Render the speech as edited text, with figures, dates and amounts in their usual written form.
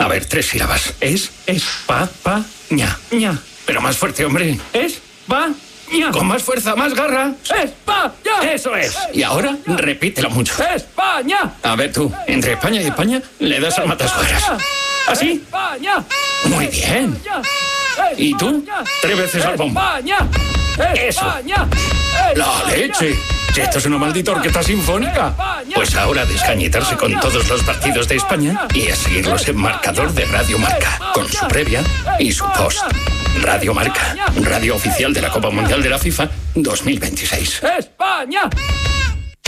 ver, 3 sílabas. España. Ña. Pero más fuerte, hombre. España. Con más fuerza, más garra. España. Eso es. Y ahora, repítelo mucho. España. A ver tú, entre España y España, le das al matasuegras. ¿Así? España. Muy bien. ¿Y tú? 3 veces al bombo. Eso. La leche. Si esto es una maldita orquesta sinfónica. Pues ahora a descañitarse con todos los partidos de España y a seguirlos en marcador de Radio Marca, con su previa y su post. Radio Marca, radio oficial de la Copa Mundial de la FIFA 2026. ¡España!